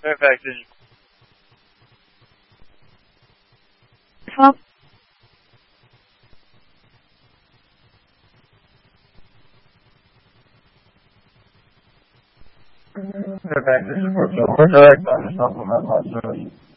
Fairfax Engine. Huh? Fairfax Engine, what's direct on supplemental service.